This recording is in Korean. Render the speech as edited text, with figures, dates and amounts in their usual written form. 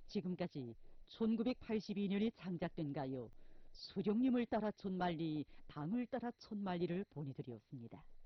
지금까지 1982년에 창작된 가요 수령님을 따라 촌말리, 당을 따라 촌말리를 보내드렸습니다.